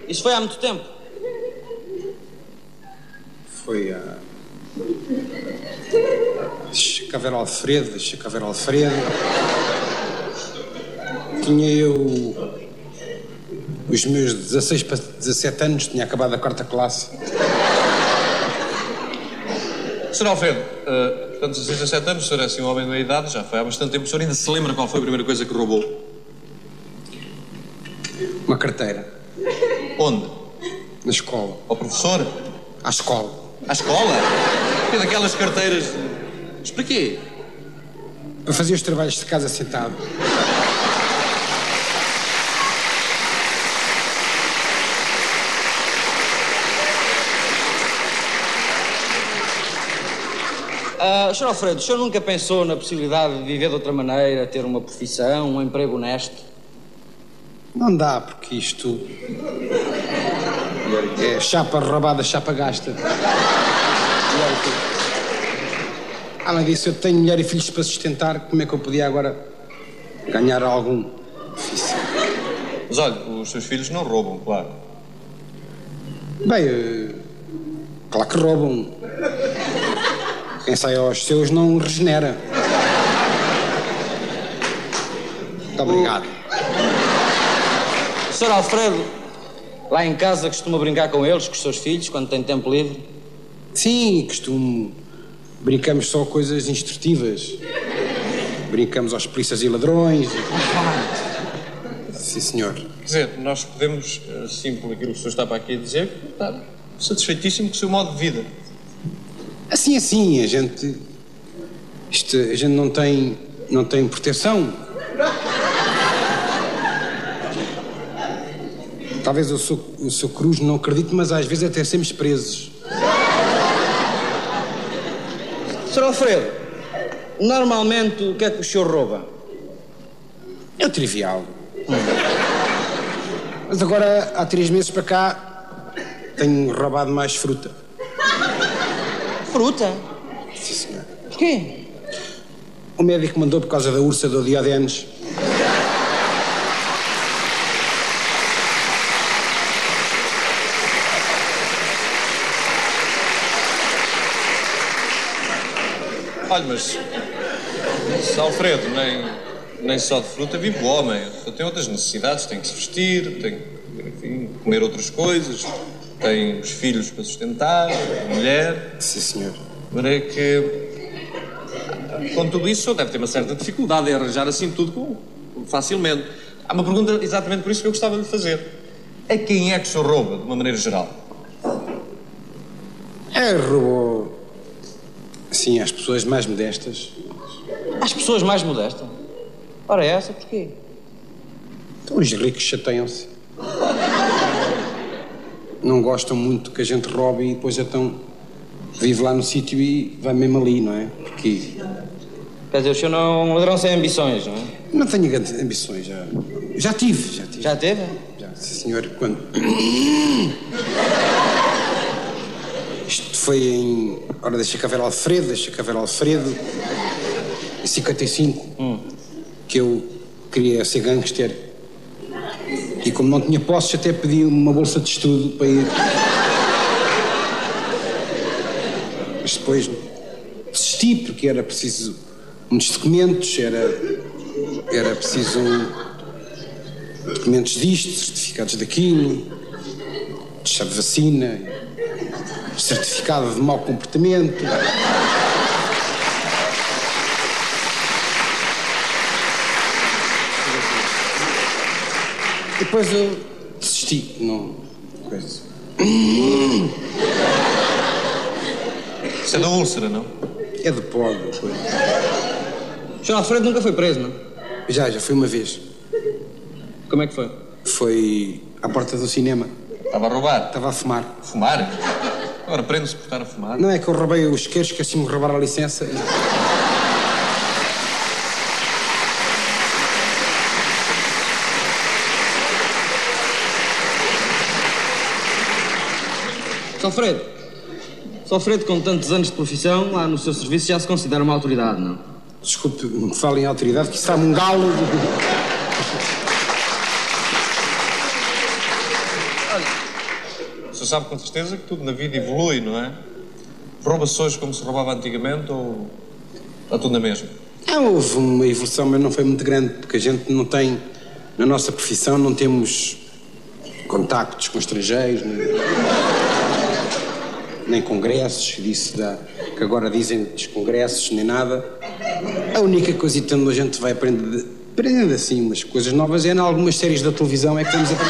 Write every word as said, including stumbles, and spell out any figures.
Isso foi há muito tempo? Foi a... Chacaveiro Alfredo, Chacaveiro Alfredo. Tinha eu... Os meus dezasseis para dezassete anos, tinha acabado a quarta classe. senhor Alfredo, uh, portanto, dezasseis, dezessete anos, o senhor é assim um homem de meia idade, já foi há bastante tempo. O senhor ainda se lembra qual foi a primeira coisa que roubou? Uma carteira. Onde? Na escola. Ao professor? À escola. À escola? Que daquelas carteiras... Mas para quê? Para fazer os trabalhos de casa sentado. Uh, senhor Alfredo, o senhor nunca pensou na possibilidade de viver de outra maneira, ter uma profissão, um emprego honesto? Não dá, porque isto... é chapa roubada, chapa gasta. Além disso, eu tenho mulher e filhos para sustentar. Como é que eu podia agora ganhar algum ofício? Mas olha, os seus filhos não roubam, claro. Bem, uh, claro que roubam. Quem sai aos seus não regenera. Muito obrigado. senhor Alfredo, lá em casa costuma brincar com eles, com os seus filhos, quando tem tempo livre? Sim, costumo. Brincamos só coisas instrutivas. Brincamos aos polícias e ladrões. Sim, senhor. Quer dizer, nós podemos, assim, por aquilo que o senhor está para aqui a dizer, estar satisfeitíssimo com o seu modo de vida. Assim, assim, a gente... Isto, a gente não tem... não tem proteção. Talvez o seu, o seu Cruz não acredite, mas às vezes até sermos presos. senhor Alfredo, normalmente o que é que o senhor rouba? É o trivial. Hum. Mas agora, há três meses para cá, tenho roubado mais fruta. Fruta? Sim, senhor. Porquê? O médico mandou por causa da ursa do Diodenes. Olha, mas... Se Alfredo nem, nem só de fruta vive o homem. Tem outras necessidades, tem que se vestir, tem que, enfim, comer outras coisas, tem os filhos para sustentar, a mulher. Sim, senhor. Mas é que... Com tudo isso, o senhor deve ter uma certa dificuldade em arranjar assim tudo com, facilmente. Há uma pergunta exatamente por isso que eu gostava de lhe fazer. A quem é que o senhor rouba, de uma maneira geral? É, roubou... Sim, às pessoas mais modestas. Às pessoas mais modestas? Ora, essa, porquê? Então os ricos chateiam-se. Não gostam muito que a gente roube e depois então vive lá no sítio e vai mesmo ali, não é? Porque... Quer dizer, o senhor não é um ladrão sem ambições, não é? Não tenho grandes ambições, já... Já tive, já tive. Já teve? Já, sim, senhor, quando... Isto foi em... Hora da Chacaveiro Alfredo, da Chacaveiro Alfredo, em cinquenta e cinco, hum. que eu queria ser gangster. E como não tinha posses, até pedi uma bolsa de estudo para ir. Mas depois desisti, porque era preciso muitos documentos, era, era preciso documentos disto, certificados daquilo, de chave de vacina, certificado de mau comportamento. E depois eu desisti, não... coisa. Isso é da úlcera, não? É de pó, coisa. O senhor Alfredo nunca foi preso, não? Já, já fui uma vez. Como é que foi? Foi à porta do cinema. Estava a roubar? Estava a fumar. Fumar? Agora prende-se por estar a fumar. Não é que eu roubei os isqueiros, esqueci-me de roubar a licença. Sr. Alfredo, Sr. Alfredo, com tantos anos de profissão, lá no seu serviço já se considera uma autoridade, não? Desculpe, me falem em autoridade, que isso está-me um galo. Olha, o senhor sabe com certeza que tudo na vida evolui, não é? Rouba-se hoje como se roubava antigamente ou está tudo na mesma? Ah, houve uma evolução, mas não foi muito grande, porque a gente não tem, na nossa profissão, não temos contactos com estrangeiros, nem, nem congressos, disse da, que agora dizem dos congressos, nem nada. A única coisa onde a gente vai aprender, aprendendo assim umas coisas novas é em algumas séries da televisão é que vamos aprender.